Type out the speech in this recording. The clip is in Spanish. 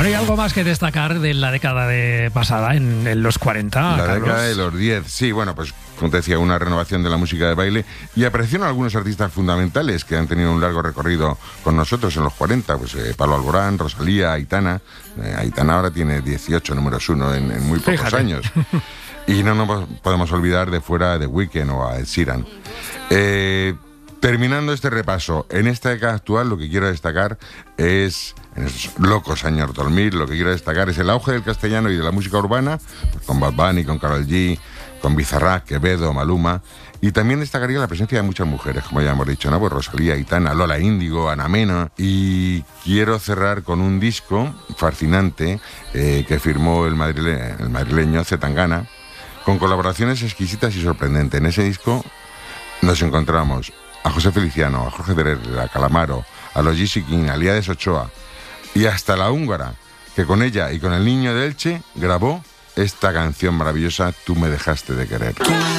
Bueno, ¿y algo más que destacar de la década pasada, en los 40, La Carlos? década de los 10, sí, bueno, pues como te decía, una renovación de la música de baile, y aparecieron algunos artistas fundamentales que han tenido un largo recorrido con nosotros en los 40, pues Pablo Alborán, Rosalía, Aitana. Aitana ahora tiene 18 números 1 en muy pocos Fíjate. años. Y no nos podemos olvidar de fuera de Weekend o a Ed Sheeran. Terminando este repaso, en esta década actual lo que quiero destacar es, en esos locos años 2000, lo que quiero destacar es el auge del castellano y de la música urbana, pues con Bad Bunny, con Karol G, con Bizarrap, Quevedo, Maluma, y también destacaría la presencia de muchas mujeres, como ya hemos dicho, ¿no? Pues Rosalía, Aitana, Lola Índigo, Ana Mena, y quiero cerrar con un disco fascinante que firmó el madrileño Zetangana, con colaboraciones exquisitas y sorprendentes. En ese disco nos encontramos a José Feliciano, a Jorge Derek, a Calamaro, a los Gypsy King, a Líades Ochoa y hasta la húngara, que con ella y con el niño de Elche grabó esta canción maravillosa, Tú me dejaste de querer.